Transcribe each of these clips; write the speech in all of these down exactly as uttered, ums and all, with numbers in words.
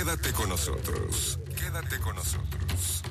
Quédate con nosotros. Quédate con nosotros.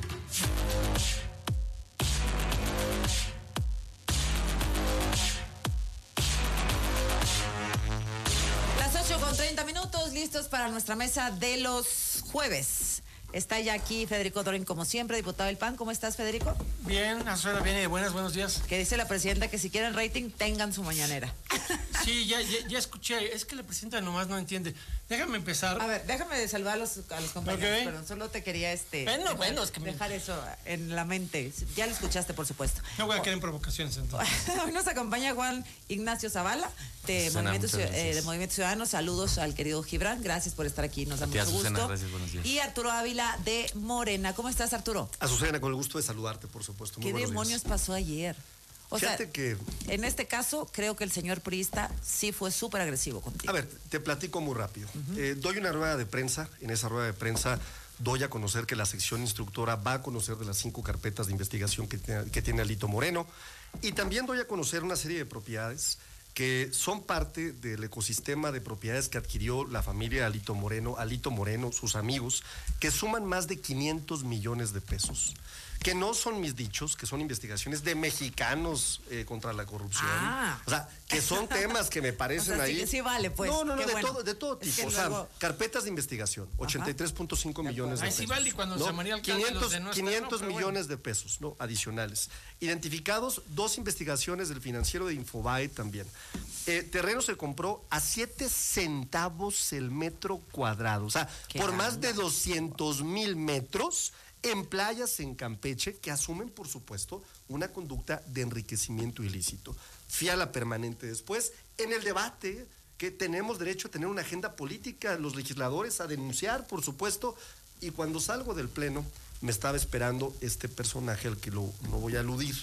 Las ocho con treinta minutos, listos para nuestra mesa de los jueves. Está ya aquí Federico Dorin, como siempre, diputado del P A N. ¿Cómo estás, Federico? Bien, Azuela, bien, buenas, buenos días. Que dice la presidenta que si quieren rating, tengan su mañanera. Sí, ya, ya, ya escuché. Es que la presidenta nomás no entiende. Déjame empezar. A ver, déjame saludar a los, a los compañeros, Okay. pero solo te quería este Bueno, dejar, bueno, es que me- dejar eso en la mente. Ya lo escuchaste, por supuesto. No voy a quedar en provocaciones entonces. Hoy nos acompaña Juan Ignacio Zavala de, Susana, Movimiento, muchas Ciu- eh, de gracias. Movimiento Ciudadano. Saludos al querido Gibran. Gracias por estar aquí. Nos da A ti, mucho Azucena, gusto. gracias, buenos días. Y Arturo Ávila de Morena. ¿Cómo estás, Arturo? Azucena, con el gusto de saludarte, por supuesto. Muy ¿Qué buenos demonios días. pasó ayer? O Fíjate sea, que, en este caso, creo que el señor priista sí fue súper agresivo contigo. a ver, te platico muy rápido. Eh, doy una rueda de prensa. En esa rueda de prensa doy a conocer que la sección instructora va a conocer de las cinco carpetas de investigación que tiene, que tiene Alito Moreno. Y también doy a conocer una serie de propiedades que son parte del ecosistema de propiedades que adquirió la familia Alito Moreno, Alito Moreno, sus amigos, que suman más de quinientos millones de pesos. Que no son mis dichos, que son investigaciones de mexicanos eh, contra la corrupción. Ah. O sea, que son temas que me parecen O sea, sí ahí. que sí vale, pues. No, no, no, Qué de, bueno. todo, de todo Es tipo. que o sea, luego- carpetas de investigación, ochenta y tres punto cinco millones de Ay, pesos. sí vale, y cuando ¿no? San María Alcalde, quinientos, los de no están, quinientos no, pero millones de pesos, ¿no? Adicionales. Identificados dos investigaciones del financiero de Infobae también. Eh, terreno se compró a siete centavos el metro cuadrado. O sea, Qué por más bárbaro. de doscientos mil metros en playas en Campeche que asumen, por supuesto, una conducta de enriquecimiento ilícito. Fiala permanente después, en el debate que tenemos derecho a tener una agenda política, los legisladores a denunciar, por supuesto, y cuando salgo del pleno me estaba esperando este personaje al que lo, no voy a aludir,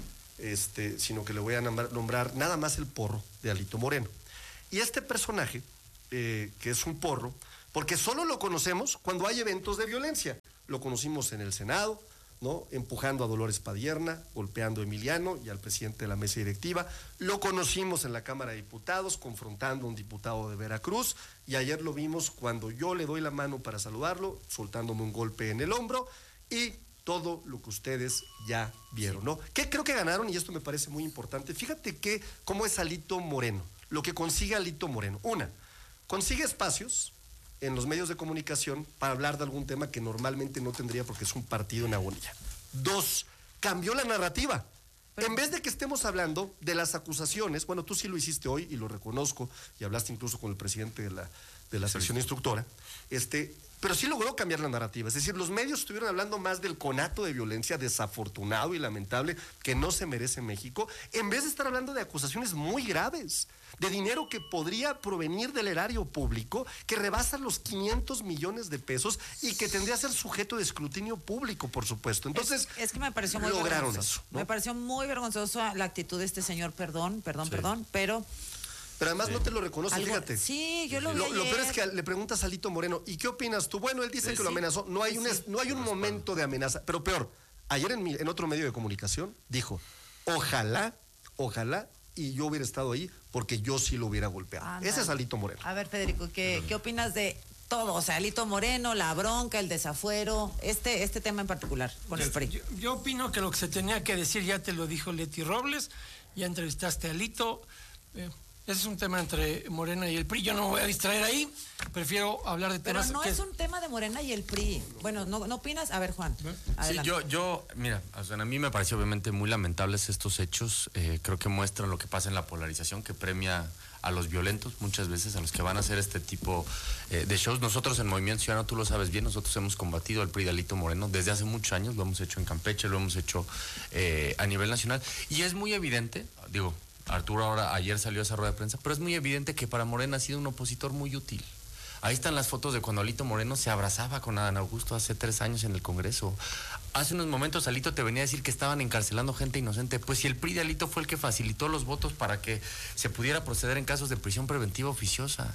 este, sino que le voy a nombrar, nombrar nada más el porro de Alito Moreno. Y este personaje, eh, que es un porro, porque solo lo conocemos cuando hay eventos de violencia. Lo conocimos en el Senado, ¿no? Empujando a Dolores Padierna, golpeando a Emiliano y al presidente de la mesa directiva. Lo conocimos en la Cámara de Diputados, confrontando a un diputado de Veracruz. Y ayer lo vimos cuando yo le doy la mano para saludarlo, soltándome un golpe en el hombro. Y todo lo que ustedes ya vieron, ¿no? ¿Qué creo que ganaron? Y esto me parece muy importante. Fíjate que cómo es Alito Moreno, lo que consigue Alito Moreno. Una, consigue espacios en los medios de comunicación para hablar de algún tema que normalmente no tendría porque es un partido en agonía. Dos, cambió la narrativa. En vez de que estemos hablando de las acusaciones, bueno, tú sí lo hiciste hoy y lo reconozco, y hablaste incluso con el presidente de la, de la sección instructora, este, pero sí logró cambiar la narrativa. Es decir, los medios estuvieron hablando más del conato de violencia desafortunado y lamentable que no se merece México, en vez de estar hablando de acusaciones muy graves, de dinero que podría provenir del erario público, que rebasa los quinientos millones de pesos y que tendría que ser sujeto de escrutinio público, por supuesto. Entonces, es, es que me pareció muy lograron vergonzoso. eso, ¿no? Me pareció muy vergonzosa la actitud de este señor, perdón, perdón, perdón, pero Pero además no te lo reconoce, algo- fíjate. sí, yo lo vi Lo, lo peor ayer. es que le preguntas a Alito Moreno, ¿y qué opinas tú? Bueno, él dice Pues que lo sí. amenazó. No hay Sí, un, es- sí. no hay un momento de amenaza. Pero peor, ayer en, mi- en otro medio de comunicación dijo, ojalá, ojalá, y yo hubiera estado ahí porque yo sí lo hubiera golpeado. Ándale. Ese es Alito Moreno. A ver, Federico, ¿qué, ¿qué opinas de todo? O sea, Alito Moreno, la bronca, el desafuero, este, este tema en particular con el P R I. Yo, yo opino que lo que se tenía que decir ya te lo dijo Leti Robles, ya entrevistaste a Alito. Eh, ese es un tema entre Morena y el P R I. Yo no me voy a distraer ahí, prefiero hablar de Pero temas no que es un tema de Morena y el P R I. Bueno, ¿no, no opinas? A ver, Juan. Sí, adelante. yo, yo, mira, o sea, a mí me pareció obviamente muy lamentables estos hechos. Eh, creo que muestran lo que pasa en la polarización, que premia a los violentos muchas veces, a los que van a hacer este tipo eh, de shows. Nosotros en Movimiento Ciudadano, tú lo sabes bien, nosotros hemos combatido al P R I de Alito Moreno desde hace muchos años, lo hemos hecho en Campeche, lo hemos hecho eh, a nivel nacional. Y es muy evidente, digo, Arturo ahora ayer salió a esa rueda de prensa, pero es muy evidente que para Morena ha sido un opositor muy útil. Ahí están las fotos de cuando Alito Moreno se abrazaba con Adán Augusto hace tres años en el Congreso. Hace unos momentos Alito te venía a decir que estaban encarcelando gente inocente. Pues si el P R I de Alito fue el que facilitó los votos para que se pudiera proceder en casos de prisión preventiva oficiosa.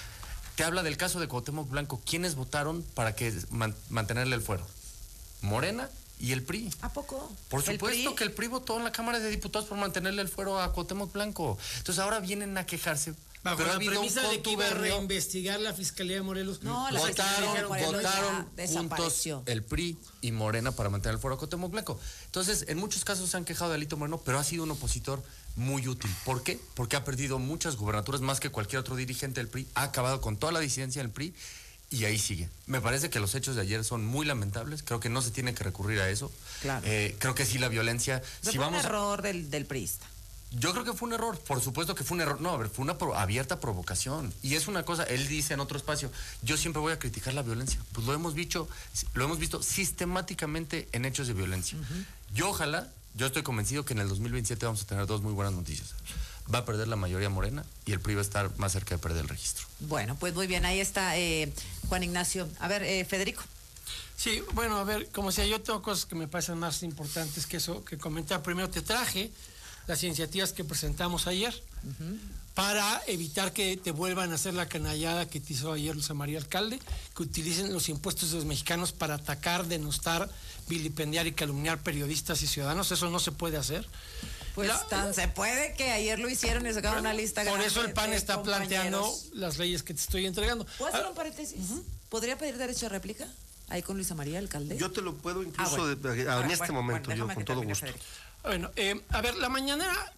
Te habla del caso de Cuauhtémoc Blanco. ¿Quiénes votaron para que man- mantenerle el fuero? Morena y el P R I. ¿A poco? Por ¿El supuesto P R I? que el P R I votó en la Cámara de Diputados por mantenerle el fuero a Cuauhtémoc Blanco. Entonces ahora vienen a quejarse Bajo pero ha la habido un premisa de que iba a contubernio. reinvestigar la Fiscalía de Morelos. No, la votaron, Fiscalía de Morelos votaron ya juntos desapareció. el P R I y Morena para mantener el foro Cuauhtémoc Blanco. Entonces, en muchos casos se han quejado de Alito Moreno, pero ha sido un opositor muy útil. ¿Por qué? Porque ha perdido muchas gubernaturas más que cualquier otro dirigente del P R I, ha acabado con toda la disidencia del P R I y ahí sigue. Me parece que los hechos de ayer son muy lamentables, creo que no se tiene que recurrir a eso. Claro. Eh, creo que sí la violencia... Fue si un vamos a- error del, del priista. Yo creo que fue un error, por supuesto que fue un error. No, a ver, fue una pro- abierta provocación. Y es una cosa, él dice en otro espacio, yo siempre voy a criticar la violencia. Pues lo hemos visto, lo hemos visto sistemáticamente en hechos de violencia. Uh-huh. Yo ojalá, yo estoy convencido que en el dos mil veintisiete vamos a tener dos muy buenas noticias. Va a perder la mayoría Morena y el P R I va a estar más cerca de perder el registro. Bueno, pues muy bien, ahí está eh, Juan Ignacio. A ver, eh, Federico. Sí, bueno, a ver, como sea, yo tengo cosas que me parecen más importantes que eso que comentar. Primero te traje las iniciativas que presentamos ayer uh-huh. para evitar que te vuelvan a hacer la canallada que te hizo ayer Luisa María Alcalde, que utilicen los impuestos de los mexicanos para atacar, denostar, vilipendiar y calumniar periodistas y ciudadanos. Eso no se puede hacer. Pues la, tan se puede que ayer lo hicieron y sacaron bueno, una lista. Por eso el P A N está compañeros. planteando las leyes que te estoy entregando. ¿Puedo hacer un paréntesis? Uh-huh. ¿Podría pedir derecho de réplica ahí con Luisa María Alcalde? Yo te lo puedo incluso ah, bueno. de, de, en ah, este bueno, momento, bueno, yo con todo gusto. Federico. Bueno, eh, a ver, la mañanera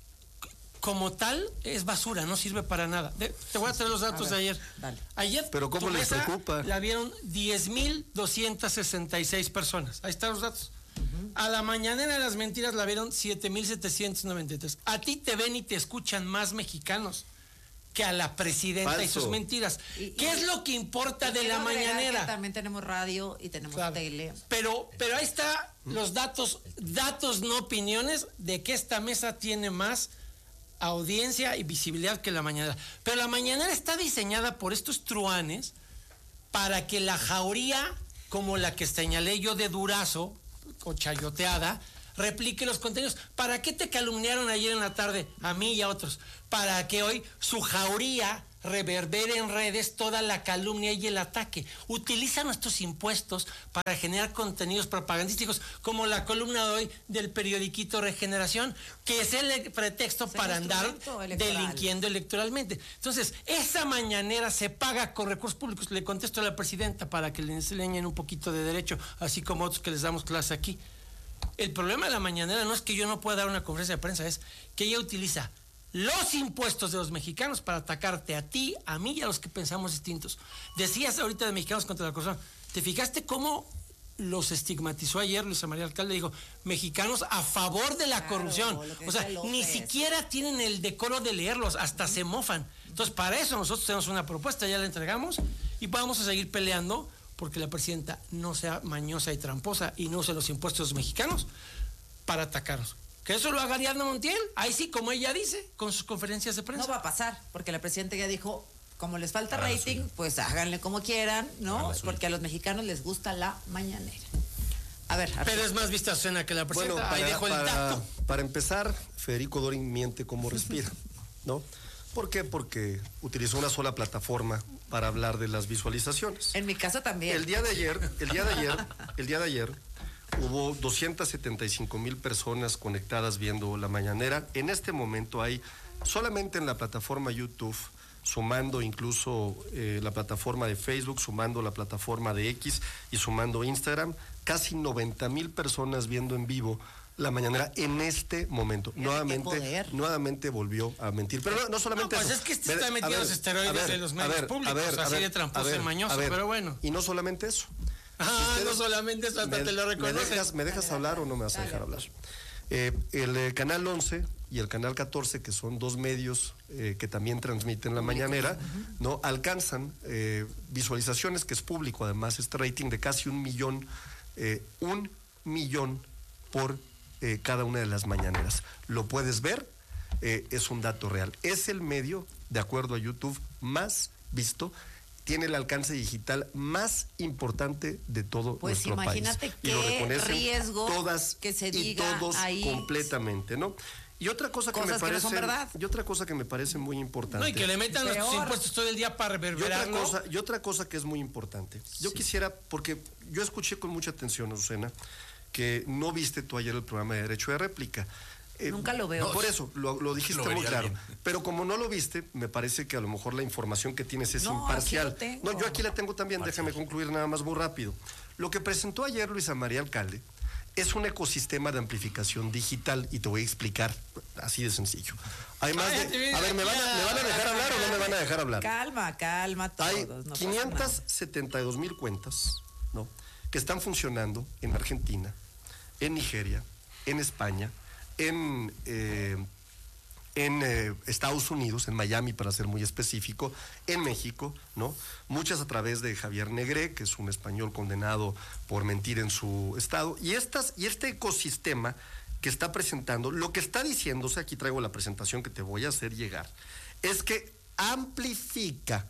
como tal es basura, no sirve para nada. De, te voy a traer los datos ver, de ayer. Dale. Ayer, pero ¿cómo les preocupa? La vieron diez mil doscientas sesenta y seis personas. Ahí están los datos. Uh-huh. A la mañanera de las mentiras la vieron siete mil setecientos noventa y tres. A ti te ven y te escuchan más mexicanos que a la presidenta Falso. y sus mentiras. Y, ¿Qué y, es lo que importa de la mañanera? También tenemos radio y tenemos claro. tele. Pero, pero ahí está los datos, datos no opiniones de que esta mesa tiene más audiencia y visibilidad que la mañanera. Pero la mañanera está diseñada por estos truanes para que la jauría, como la que señalé yo de Durazo, o chayoteada, replique los contenidos. ¿Para qué te calumniaron ayer en la tarde a mí y a otros? Para que hoy su jauría reverbere en redes toda la calumnia y el ataque. Utiliza nuestros impuestos para generar contenidos propagandísticos, como la columna de hoy del periodiquito Regeneración, que es el pretexto es para andar electoral. delinquiendo electoralmente. Entonces, esa mañanera se paga con recursos públicos. Le contesto a la presidenta para que le enseñen un poquito de derecho, así como otros que les damos clase aquí. El problema de la mañanera no es que yo no pueda dar una conferencia de prensa, es que ella utiliza los impuestos de los mexicanos para atacarte a ti, a mí y a los que pensamos distintos. Decías ahorita de Mexicanos contra la Corrupción. ¿Te fijaste cómo los estigmatizó ayer Luisa María Alcalde? Dijo, mexicanos a favor de la claro, corrupción. O sea, ni siquiera tienen el decoro de leerlos, hasta se mofan. Entonces, para eso nosotros tenemos una propuesta, ya la entregamos y vamos a seguir peleando porque la presidenta no sea mañosa y tramposa y no use los impuestos de los mexicanos para atacarnos. Que eso lo haga Ariadna Montiel, ahí sí, como ella dice, con sus conferencias de prensa. No va a pasar, porque la presidenta ya dijo, como les falta ah, rating, sí. pues háganle como quieran, ¿no? Porque a los mexicanos les gusta la mañanera. A ver, a Pero es más vista cena que la presidenta, bueno, para, ahí dejo el para, dato. Para empezar, Federico Dorin miente como respira, ¿no? ¿Por qué? Porque utilizó una sola plataforma para hablar de las visualizaciones. En mi caso también. El día de ayer, el día de ayer, el día de ayer, hubo doscientas setenta y cinco mil personas conectadas viendo la mañanera. En este momento hay solamente en la plataforma YouTube, sumando incluso eh, la plataforma de Facebook, sumando la plataforma de X y sumando Instagram, casi noventa mil personas viendo en vivo la mañanera en este momento. Nuevamente, nuevamente volvió a mentir. Pero no, no solamente no, pues eso. es que este está metido los esteroides ver, de los medios ver, públicos, ver, así ver, de tramposo y mañoso, ver, pero bueno. Y no solamente eso. Ah, si ustedes, no solamente eso, hasta me, te lo reconocen. ¿Me dejas, me dejas hablar o no me vas a dejar hablar? Eh, el eh, Canal once y el Canal catorce, que son dos medios eh, que también transmiten la mañanera, uh-huh. ¿no? Alcanzan eh, visualizaciones, que es público, además, este rating de casi un millón, eh, un millón por eh, cada una de las mañaneras. Lo puedes ver, eh, es un dato real. Es el medio, de acuerdo a YouTube, más visto. Tiene el alcance digital más importante de todo pues nuestro país. Pues imagínate qué riesgo todas que se y diga todos ahí completamente, ¿no? Y otra cosa que Cosas me parece, que no son verdad. y otra cosa que me parece muy importante. No, y que le metan Peor. los impuestos todo el día para reverberarlo. Y otra cosa, y otra cosa que es muy importante. Yo sí. quisiera, porque yo escuché con mucha atención, Azucena, que no viste tú ayer el programa de Derecho de Réplica. Eh, Nunca lo veo. no, por eso, lo, lo dijiste Lo muy vería claro. bien. Pero como no lo viste, me parece que a lo mejor la información que tienes es No, imparcial. aquí lo tengo. No, yo aquí la tengo también, déjame concluir nada más muy rápido. Lo que presentó ayer Luisa María Alcalde es un ecosistema de amplificación digital y te voy a explicar así de sencillo. Además de, a ver, ¿me van a, ¿me van a dejar hablar o no me van a dejar hablar? Calma, calma todos. Hay no pasa quinientas setenta y dos mil cuentas, ¿no?, que están funcionando en Argentina, en Nigeria, en España, en, eh, en eh, Estados Unidos, en Miami para ser muy específico, en México, ¿no? Muchas a través de Javier Negré, que es un español condenado por mentir en su estado. Y, estas, y este ecosistema que está presentando, lo que está diciéndose, aquí traigo la presentación que te voy a hacer llegar, es que amplifica,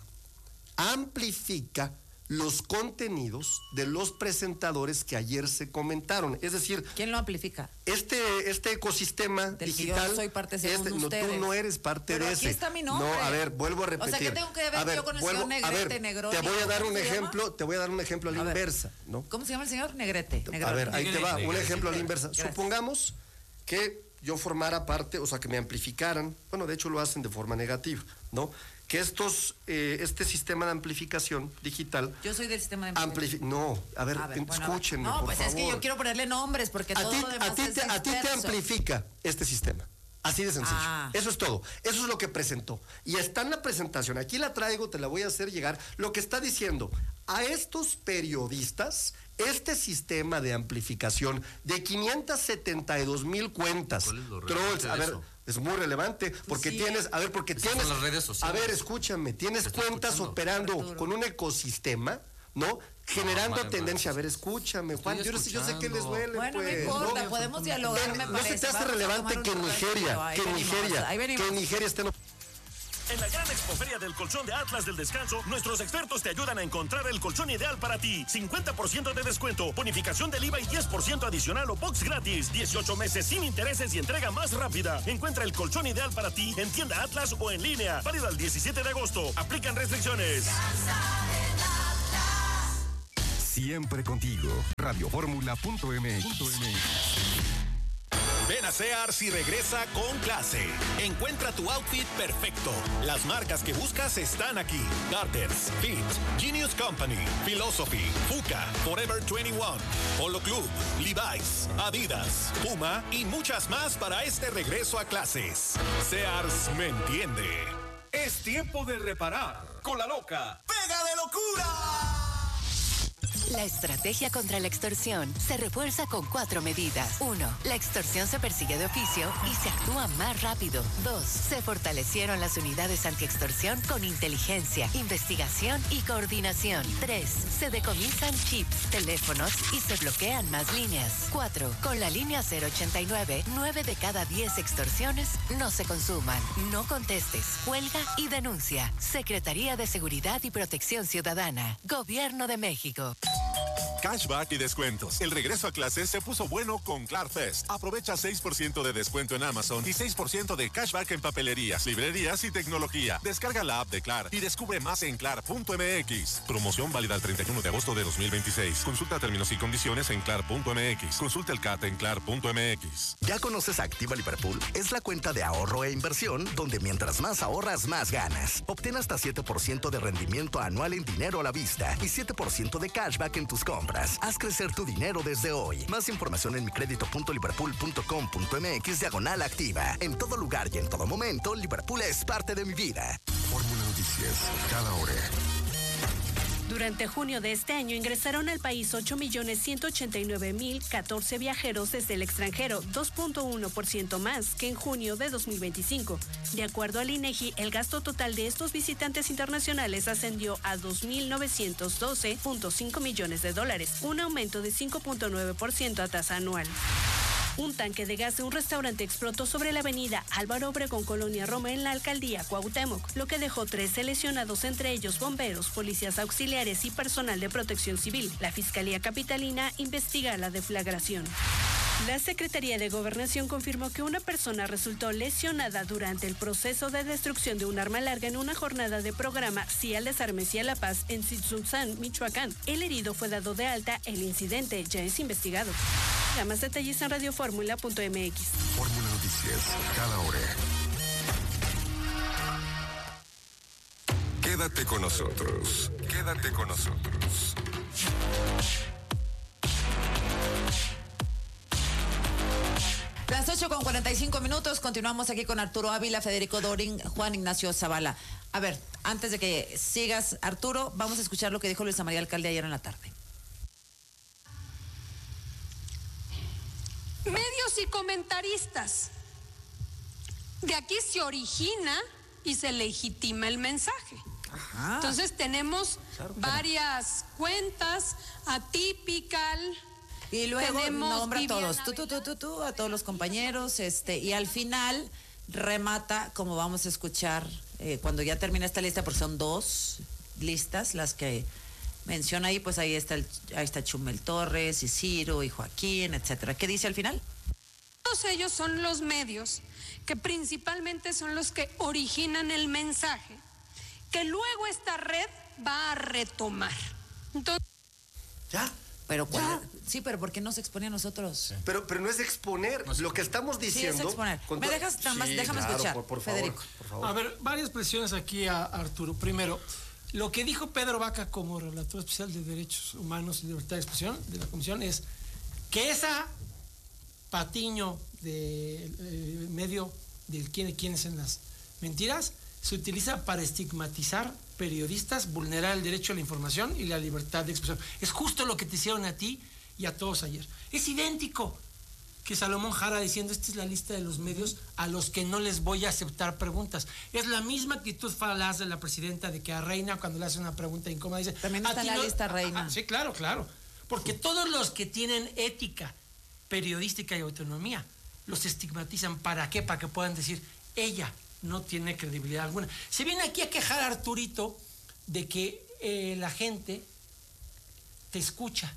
amplifica los contenidos de los presentadores que ayer se comentaron. Es decir, ¿Quién lo amplifica? este, este ecosistema Del que digital. yo soy parte según este, no, ustedes. tú no eres parte Pero de aquí ese. está mi nombre. No, a ver, vuelvo a O sea, repetir. ¿qué tengo que ver A ver, yo con el vuelvo- señor a ver, Negrete, Negroni? Te voy a dar ¿Cómo un se llama? ejemplo, te voy a dar un ejemplo a la A ver. inversa, ¿no? ¿Cómo se llama el señor? Negrete. A Negroni. ver, ahí te va, un Negrete. ejemplo a la inversa. Gracias. Supongamos que yo formara parte, o sea, que me amplificaran, bueno, de hecho lo hacen de forma negativa, ¿no? Que estos, eh, este sistema de amplificación digital... Yo soy del sistema de amplifi- No, a ver, A ver, bueno, escúchenme, No, por pues favor. es que yo quiero ponerle nombres porque A todo ti, lo demás a ti es te, a ti te disperso. amplifica este sistema. Así de sencillo. Ah. Eso es todo. Eso es lo que presentó. Y está en la presentación. Aquí la traigo, te la voy a hacer llegar. Lo que está diciendo, a estos periodistas, este sistema de amplificación de quinientas setenta y dos mil cuentas. ¿Cuál es lo relevante Trolls, a de ver, eso? es muy relevante porque Sí. tienes, a ver, porque Esas tienes... son las redes sociales. A ver, escúchame, tienes Te estoy cuentas escuchando. operando Arturo. con un ecosistema, ¿no? Generando Mario, tendencia. A Mario. ver, escúchame, Juan. Yo, Estoy yo sé que les escuchando. duele, Bueno, pues. no importa, ¿no? podemos dialogar, me ¿No se parece. te hace Vamos a relevante tomar que un respiro, Nigeria, ahí que venimos, Nigeria, ahí venimos. que Nigeria esté en... En la gran expoferia del colchón de Atlas del Descanso, nuestros expertos te ayudan a encontrar el colchón ideal para ti. cincuenta por ciento de descuento, bonificación del I V A y diez por ciento adicional o box gratis. dieciocho meses sin intereses y entrega más rápida. Encuentra el colchón ideal para ti en tienda Atlas o en línea. Válido al diecisiete de agosto. Aplican restricciones. Siempre contigo. Radioformula punto m x. Ven a Sears y regresa con clase. Encuentra tu outfit perfecto. Las marcas que buscas están aquí. Carter's, Fit, Genius Company, Philosophy, Fuka, Forever veintiuno, Polo Club, Levi's, Adidas, Puma y muchas más para este regreso a clases. Sears me entiende. Es tiempo de reparar con la loca. ¡Pega de locura! La estrategia contra la extorsión se refuerza con cuatro medidas. Uno, la extorsión se persigue de oficio y se actúa más rápido. Dos, se fortalecieron las unidades antiextorsión con inteligencia, investigación y coordinación. Tres, se decomisan chips, teléfonos y se bloquean más líneas. Cuatro, con la línea cero ochenta y nueve, nueve de cada diez extorsiones no se consuman. No contestes, cuelga y denuncia. Secretaría de Seguridad y Protección Ciudadana. Gobierno de México. Cashback y descuentos. El regreso a clases se puso bueno con Clarfest. Aprovecha seis por ciento de descuento en Amazon y seis por ciento de cashback en papelerías, librerías y tecnología. Descarga la app de Clar y descubre más en clar punto m x. Promoción válida el treinta y uno de agosto de dos mil veintiséis. Consulta términos y condiciones en clar punto m x. Consulta el C A T en clar punto m x. ¿Ya conoces Activa Liverpool? Es la cuenta de ahorro e inversión donde mientras más ahorras, más ganas. Obtén hasta siete por ciento de rendimiento anual en dinero a la vista y siete por ciento de cashback en tus compras. Haz crecer tu dinero desde hoy. Más información en micredito punto liverpool punto com punto m x diagonal activa. En todo lugar y en todo momento, Liverpool es parte de mi vida. Fórmula Noticias, cada hora. Durante junio de este año ingresaron al país ocho millones ciento ochenta y nueve mil catorce viajeros desde el extranjero, dos punto uno por ciento más que en junio de dos mil veinticinco. De acuerdo al INEGI, el gasto total de estos visitantes internacionales ascendió a dos mil novecientos doce punto cinco millones de dólares, un aumento de cinco punto nueve por ciento a tasa anual. Un tanque de gas de un restaurante explotó sobre la avenida Álvaro Obregón, Colonia Roma, en la alcaldía Cuauhtémoc, lo que dejó trece lesionados, entre ellos bomberos, policías auxiliares y personal de protección civil. La Fiscalía Capitalina investiga la deflagración. La Secretaría de Gobernación confirmó que una persona resultó lesionada durante el proceso de destrucción de un arma larga en una jornada de programa Sí al Desarme, Sí a la Paz en Tzitzuntzán, Michoacán. El herido fue dado de alta, el incidente ya es investigado. Más detalles en radioformula punto m x. Fórmula Noticias. noticias, cada hora. Quédate con nosotros. Quédate con nosotros. Las ocho con cuarenta y cinco minutos, continuamos aquí con Arturo Ávila, Federico Dorin, Juan Ignacio Zavala. A ver, antes de que sigas, Arturo, vamos a escuchar lo que dijo Luisa María Alcalde ayer en la tarde. Medios y comentaristas. De aquí se origina y se legitima el mensaje. Ajá. Entonces tenemos claro, varias cuentas, Atypical. Y luego nombra a todos, tú, tú, tú, tú, tú, a todos los compañeros, este, y al final remata, como vamos a escuchar eh, cuando ya termina esta lista, porque son dos listas las que menciona ahí, pues ahí está el, ahí está Chumel Torres, y Ciro, y Joaquín, etcétera. ¿Qué dice al final? Todos ellos son los medios que principalmente son los que originan el mensaje, que luego esta red va a retomar. Entonces, ¿ya? Pero ¿cuál? Sí, pero ¿por qué no se expone a nosotros? Sí. Pero, pero no es exponer. No, lo que estamos diciendo. Sí, es exponer. ¿Me to... dejas nada más? Sí, déjame claro, escuchar, por, por Federico. Favor, por favor. A ver, varias presiones aquí a Arturo. Primero, lo que dijo Pedro Vaca como relator especial de Derechos Humanos y Libertad de Expresión de la Comisión es que esa patiño de eh, medio del quién quién es en las mentiras se utiliza para estigmatizar periodistas, vulnerar el derecho a la información y la libertad de expresión. Es justo lo que te hicieron a ti y a todos ayer. Es idéntico que Salomón Jara diciendo esta es la lista de los medios a los que no les voy a aceptar preguntas. Es la misma actitud falaz de la presidenta de que a Reina cuando le hace una pregunta incómoda dice... También está en la no... lista Reina. Ah, sí, claro, claro. Porque todos los que tienen ética periodística y autonomía los estigmatizan. ¿Para qué? Para que puedan decir, ella no tiene credibilidad alguna. Se viene aquí a quejar Arturito de que eh, la gente te escucha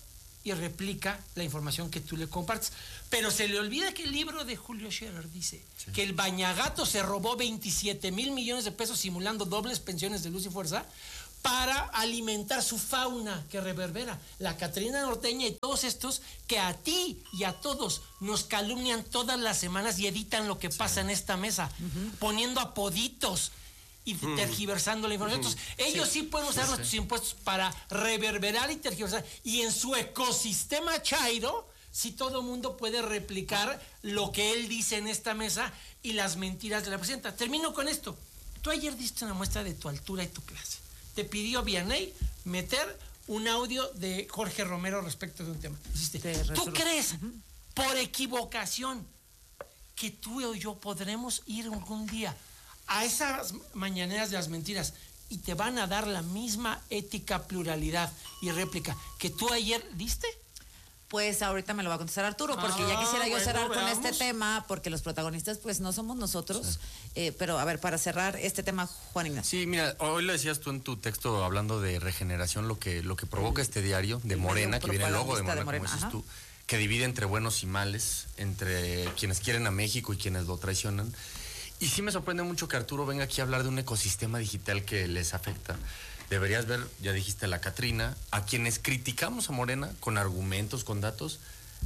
y replica la información que tú le compartes. Pero se le olvida que el libro de Julio Scherer dice sí. que el Bañagato se robó veintisiete mil millones de pesos simulando dobles pensiones de luz y fuerza para alimentar su fauna que reverbera. La Catrina Norteña y todos estos que a ti y a todos nos calumnian todas las semanas y editan lo que sí. pasa en esta mesa, uh-huh. poniendo apoditos y uh-huh. tergiversando la información. Entonces, uh-huh. ellos sí, sí pueden usar sí, nuestros sí. impuestos para reverberar y tergiversar. Y en su ecosistema chairo, si todo el mundo puede replicar lo que él dice en esta mesa y las mentiras de la presidenta. Termino con esto. Tú ayer diste una muestra de tu altura y tu clase. Te pidió Vianney meter un audio de Jorge Romero respecto de un tema. Dijiste, ¿tú crees, uh-huh. por equivocación, que tú o yo podremos ir algún día a esas mañaneras de las mentiras y te van a dar la misma ética, pluralidad y réplica que tú ayer diste? Pues ahorita me lo va a contestar Arturo, porque ah, ya quisiera yo bueno, cerrar veamos. con este tema, porque los protagonistas pues no somos nosotros, sí. eh, pero a ver, para cerrar este tema, Juan Ignacio. Sí, mira, hoy lo decías tú en tu texto hablando de regeneración, lo que, lo que provoca este diario de Morena, que viene el logo de Morena, de Morena como dices tú, que divide entre buenos y males, entre quienes quieren a México y quienes lo traicionan. Y sí me sorprende mucho que Arturo venga aquí a hablar de un ecosistema digital que les afecta. Deberías ver, ya dijiste, la Catrina, a quienes criticamos a Morena con argumentos, con datos,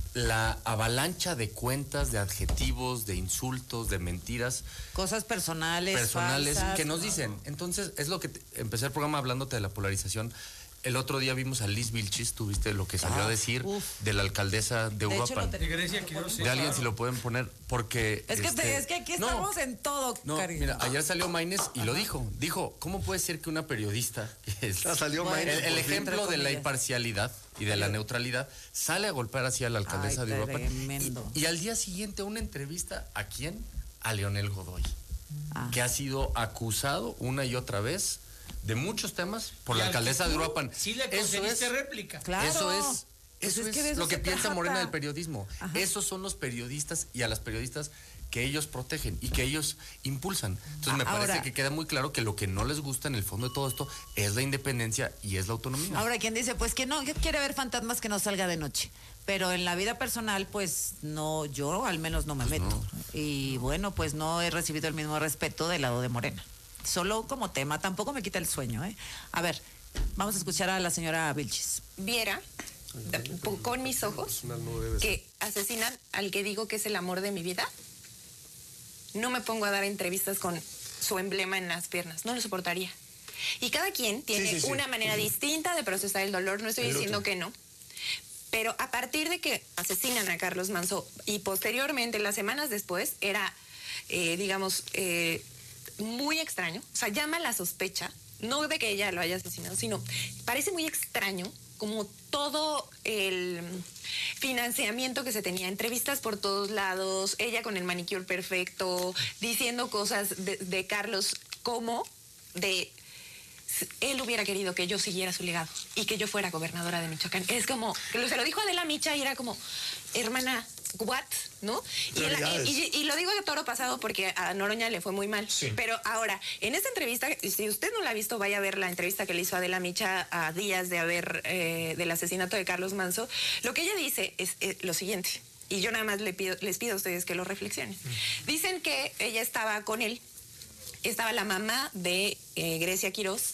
la avalancha de cuentas, de adjetivos, de insultos, de mentiras. Cosas personales, Personales falsas, que nos dicen. Entonces, es lo que te, empecé el programa hablándote de la polarización. El otro día vimos a Liz Vilchis, tú viste lo que salió ah, a decir uf. de la alcaldesa de, de Uruapan. De Grecia, que yo sé. De alguien si lo pueden poner, porque... Es que, este, es que aquí estamos no, en todo, no, cariño. Mira, ayer salió Maínez y Ajá. lo dijo. Dijo, ¿cómo puede ser que una periodista... Es, ah, salió Maínez, el, el ejemplo de la imparcialidad y de la neutralidad sale a golpear así a la alcaldesa Ay, de Uruapan. Y, y al día siguiente una entrevista, ¿a quién? A Leonel Godoy, ah. que ha sido acusado una y otra vez de muchos temas por la alcaldesa de Uruapan. Sí le concediste réplica. Claro. Eso es, eso pues es, es, que de eso lo que piensa trata. Morena del periodismo. Ajá. Esos son los periodistas y a las periodistas que ellos protegen y que ellos impulsan. Entonces me Ahora, parece que queda muy claro que lo que no les gusta en el fondo de todo esto es la independencia y es la autonomía. Ahora, quien dice, pues que no, que quiere ver fantasmas que no salga de noche. Pero en la vida personal, pues no, yo al menos no me pues meto. No. Y bueno, pues no he recibido el mismo respeto del lado de Morena. Solo como tema, tampoco me quita el sueño, ¿eh? A ver, vamos a escuchar a la señora Vilchis. Viera, con mis ojos, que asesinan al que digo que es el amor de mi vida. no me pongo a dar entrevistas con su emblema en las piernas, no lo soportaría. Y cada quien tiene sí, sí, sí. una manera uh-huh. distinta de procesar el dolor, no estoy el diciendo otro. que no. Pero a partir de que asesinan a Carlos Manzo y posteriormente, las semanas después, era, eh, digamos, eh, muy extraño. O sea, llama la sospecha, no de que ella lo haya asesinado, sino parece muy extraño como todo el financiamiento que se tenía, entrevistas por todos lados, ella con el manicure perfecto, diciendo cosas de, de Carlos como de... él hubiera querido que yo siguiera su legado y que yo fuera gobernadora de Michoacán. Es como, se lo dijo Adela Micha y era como, hermana, what, ¿no? Y, el, y, y lo digo de toro pasado porque a Noroña le fue muy mal. Sí. Pero ahora, en esta entrevista, si usted no la ha visto, vaya a ver la entrevista que le hizo Adela Micha a días de haber, eh, del asesinato de Carlos Manzo. Lo que ella dice es, es lo siguiente, y yo nada más le pido, les pido a ustedes que lo reflexionen. Mm. Dicen que ella estaba con él, estaba la mamá de eh, Grecia Quiroz,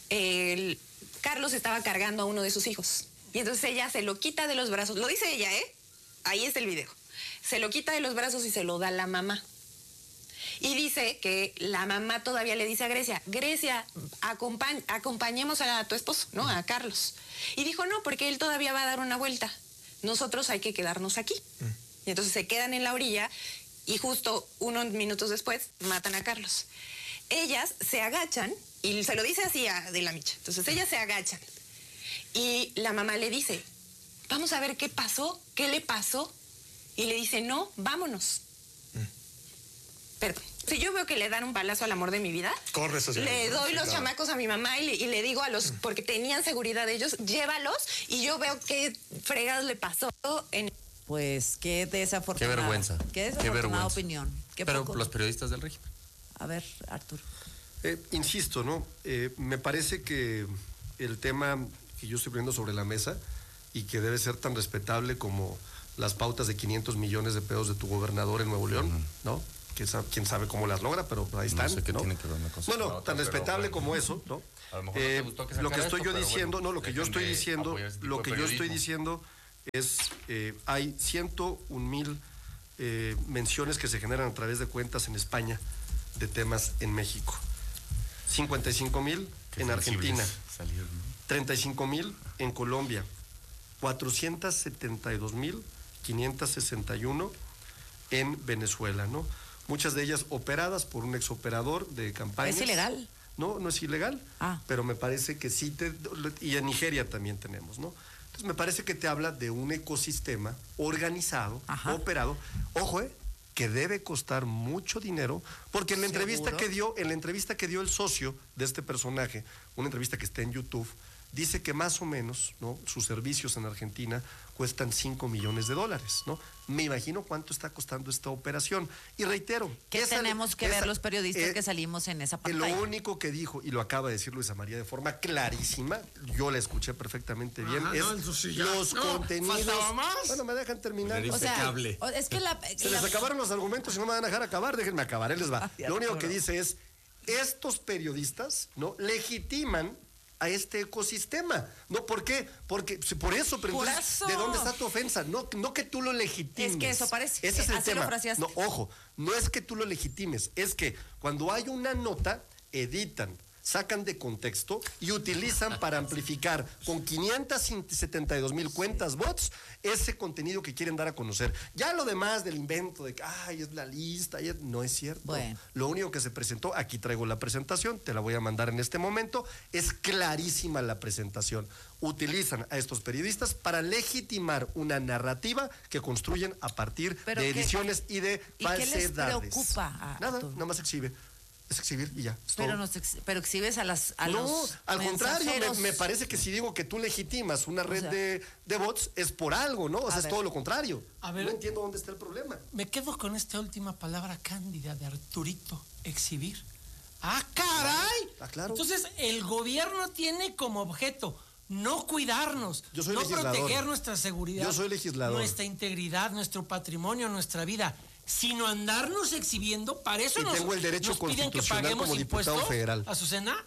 el, Carlos estaba cargando a uno de sus hijos. Y entonces ella se lo quita de los brazos, lo dice ella, ¿eh? Ahí está el video. Se lo quita de los brazos y se lo da a la mamá. Y dice que la mamá todavía le dice a Grecia, Grecia, acompañ acompañemos a tu esposo, ¿no? A Carlos. Y dijo, no, porque él todavía va a dar una vuelta. Nosotros hay que quedarnos aquí. Y entonces se quedan en la orilla y justo unos minutos después matan a Carlos. Ellas se agachan, y se lo dice así a De la Micha. Entonces ellas se agachan y la mamá le dice, vamos a ver qué pasó, qué le pasó. Y le dice, no, vámonos. Mm. Perdón. Si yo veo que le dan un balazo al amor de mi vida, corre, eso sí, le doy sí, los claro. chamacos a mi mamá y le, y le digo a los, porque tenían seguridad de ellos, llévalos, y yo veo qué fregados le pasó en... Pues qué desafortunada. Qué vergüenza. Qué desafortunada qué vergüenza. opinión. Qué Pero poco. los periodistas del régimen. A ver, Arturo. Eh, insisto, ¿no? Eh, me parece que el tema que yo estoy poniendo sobre la mesa y que debe ser tan respetable como las pautas de quinientos millones de pesos de tu gobernador en Nuevo León, uh-huh. ¿no? Que sabe, quién sabe cómo las logra, pero ahí están. No sé qué ¿no? tiene que ver una cosa. No, no, otra, tan respetable pero, como eso, ¿no? A lo mejor eh, no te gustó que lo que estoy esto, yo diciendo, bueno, no, lo que yo estoy diciendo, lo que yo estoy diciendo es, eh, hay ciento un mil eh, menciones que se generan a través de cuentas en España de temas en México. cincuenta y cinco mil en Argentina, salir, ¿no? treinta y cinco mil en Colombia, cuatrocientos setenta y dos mil quinientos sesenta y uno en Venezuela, ¿no? Muchas de ellas operadas por un exoperador de campañas. ¿Es ilegal? No, no es ilegal, ah. pero me parece que sí, te, y en Nigeria también tenemos, ¿no? Entonces me parece que te habla de un ecosistema organizado, Ajá. operado, ojo, eh, que debe costar mucho dinero, porque en la ¿Seguro? entrevista que dio, en la entrevista que dio el socio de este personaje, una entrevista que está en YouTube, dice que más o menos, ¿no? Sus servicios en Argentina cuestan cinco millones de dólares, ¿no? Me imagino cuánto está costando esta operación. Y reitero, ¿qué esa, tenemos que esa, ver los periodistas eh, que salimos en esa pantalla? Lo único que dijo, y lo acaba de decir Luisa María de forma clarísima, yo la escuché perfectamente bien, Ajá, es no, sí, ya, los no, contenidos. ¿faltaba más? Bueno, me dejan terminar. O sea, es que la, Se la... les acabaron los argumentos y no me van a dejar acabar, déjenme acabar, él les va. Ay, lo único no. que dice es, estos periodistas, ¿no? Legitiman a este ecosistema. ¿No? ¿Por qué? Porque por eso, pero por entonces, eso. ¿de dónde está tu ofensa? No, no que tú lo legitimes. Es que eso parece. Ese es el Así tema. Lo no, ojo, no es que tú lo legitimes, es que cuando hay una nota, editan, sacan de contexto y utilizan para amplificar con quinientos setenta y dos mil cuentas bots ese contenido que quieren dar a conocer. Ya lo demás del invento de que, ay, es la lista, no es cierto. Bueno. Lo único que se presentó, aquí traigo la presentación, te la voy a mandar en este momento, es clarísima la presentación. Utilizan a estos periodistas para legitimar una narrativa que construyen a partir ¿Pero de qué, ediciones y de ¿y falsedades. qué les preocupa? Nada, nada más exhibe. Es exhibir y ya. Pero, nos ex, pero exhibes a las a No, los al contrario, me, me sí. parece que si digo que tú legitimas una red o sea, de, de bots es por algo, ¿no? O sea, es ver. todo lo contrario. A ver, no entiendo dónde está el problema. Me quedo con esta última palabra cándida de Arturito, exhibir. ¡Ah, caray! Ah, claro. Entonces, el gobierno tiene como objeto no cuidarnos, Yo soy no legislador. proteger nuestra seguridad, Yo soy legislador. nuestra integridad, nuestro patrimonio, nuestra vida, sino andarnos exhibiendo. Para eso y nos, tengo el derecho nos piden que constitucional paguemos como diputado impuestos, federal. Azucena,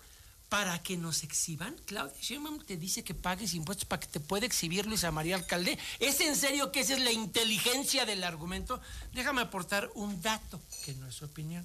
para que nos exhiban. Claudia Sheinbaum te dice que pagues impuestos para que te pueda exhibir Luisa María Alcalde. ¿Es en serio que esa es la inteligencia del argumento? Déjame aportar un dato, que no es su opinión.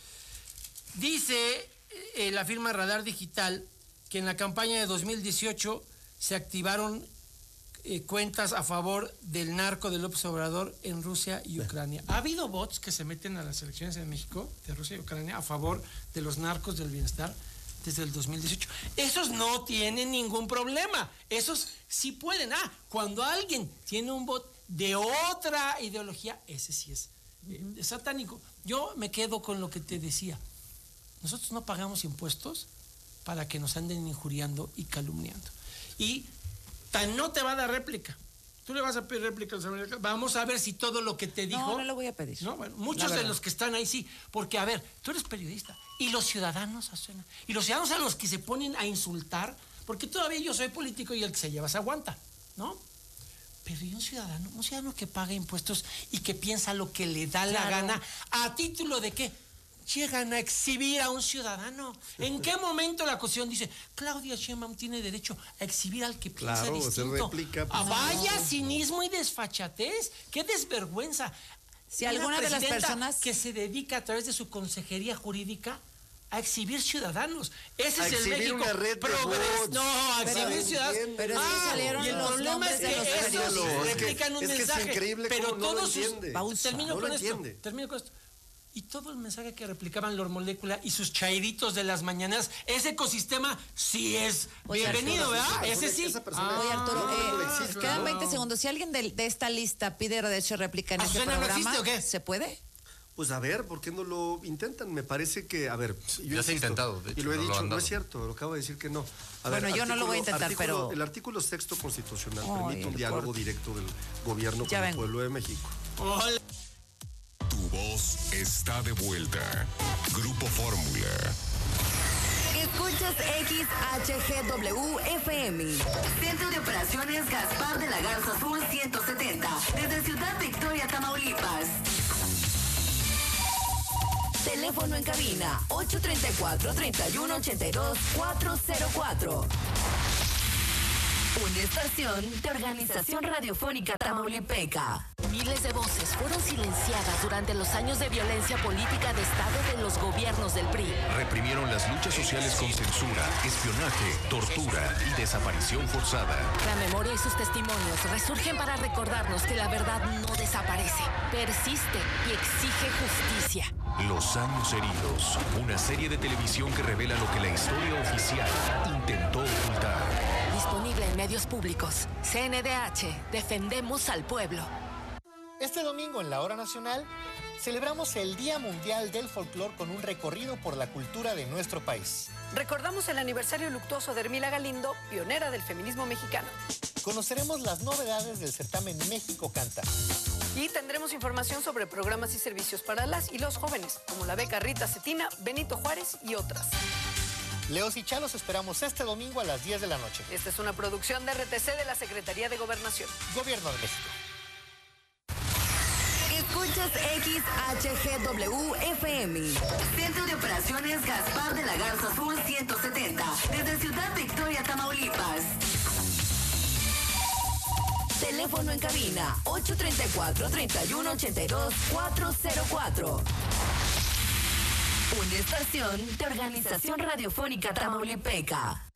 Dice eh, la firma Radar Digital que en la campaña de dos mil dieciocho se activaron eh, cuentas a favor del narco de López Obrador en Rusia y Ucrania. ¿Ha habido bots que se meten a las elecciones en México de Rusia y Ucrania a favor de los narcos del bienestar desde el dos mil dieciocho? Esos no tienen ningún problema. Esos sí pueden. Ah, cuando alguien tiene un bot de otra ideología, ese sí es, eh, es satánico. Yo me quedo con lo que te decía. Nosotros no pagamos impuestos para que nos anden injuriando y calumniando. Y tan no te va a dar réplica. Tú le vas a pedir réplica a los americanos. Vamos a ver si todo lo que te dijo... No, no lo voy a pedir. No, bueno, muchos de los que están ahí sí. Porque, a ver, tú eres periodista. Y los ciudadanos, y los ciudadanos a los que se ponen a insultar, porque todavía yo soy político y el que se lleva se aguanta, ¿no? Pero ¿y un ciudadano? Un ciudadano que paga impuestos y que piensa lo que le da claro. la gana, ¿a título de qué? Llegan a exhibir a un ciudadano. ¿En qué momento la Constitución dice Claudia Sheinbaum tiene derecho a exhibir al que piensa claro, distinto? Se replica, pues, ah, vaya no. cinismo y desfachatez. ¡Qué desvergüenza! Si alguna de las personas que se dedica a través de su consejería jurídica a exhibir ciudadanos. Ese a es el México una red progres. No, a exhibir pero, ciudadanos. Pero ah, sí salieron y el los problema es que esos no, replican es que, un es mensaje. Que es increíble pero cómo todos no lo sus, entiende. termino no con lo esto. Entiende. Termino con esto. Y todo el mensaje que replicaban Lord Molécula y sus chairitos de las mañanas, ese ecosistema sí es Oye, bienvenido, ¿verdad? Persona, ese sí. Esa persona, ah, Oye, Arturo, no, eh, no, quedan veinte segundos. Si alguien de, de esta lista pide derecho de réplica en este programa, ¿no existe, o qué? ¿se puede? Pues a ver, ¿por qué no lo intentan? Me parece que, a ver... Yo ya se ha intentado, de hecho. Y lo he no dicho, lo no es cierto, lo acabo de decir que no. A bueno, ver, yo artículo, no lo voy a intentar, artículo, pero... El artículo sexto constitucional oh, permite un diálogo corte. directo del gobierno ya con vengo. el pueblo de México. Hola. Tu voz está de vuelta. Grupo Fórmula. Escuchas X H G W F M. Centro de Operaciones Gaspar de la Garza Sur ciento setenta. Desde Ciudad Victoria, Tamaulipas. Teléfono en cabina ocho tres cuatro, tres uno ocho dos, cuatro cero cuatro. Una estación de Organización Radiofónica Tamaulipeca. Miles de voces fueron silenciadas durante los años de violencia política de Estado de los gobiernos del P R I. Reprimieron las luchas sociales con censura, espionaje, tortura y desaparición forzada. La memoria y sus testimonios resurgen para recordarnos que la verdad no desaparece, persiste y exige justicia. Los años heridos, una serie de televisión que revela lo que la historia oficial intentó ocultar. Disponible en medios públicos. C N D H, defendemos al pueblo. Este domingo en la Hora Nacional celebramos el Día Mundial del Folclor con un recorrido por la cultura de nuestro país. Recordamos el aniversario luctuoso de Hermila Galindo, pionera del feminismo mexicano. Conoceremos las novedades del certamen México Canta. Y tendremos información sobre programas y servicios para las y los jóvenes, como la beca Rita Cetina, Benito Juárez y otras. Leos y Chalos esperamos este domingo a las diez de la noche. Esta es una producción de R T C de la Secretaría de Gobernación. Gobierno de México. Escuchas X H G W F M. Centro de Operaciones Gaspar de la Garza Sur ciento setenta. Desde Ciudad Victoria, Tamaulipas. Teléfono en cabina ocho tres cuatro, tres uno ocho dos, cuatro cero cuatro. Una estación de Organización Radiofónica Tamaulipeca.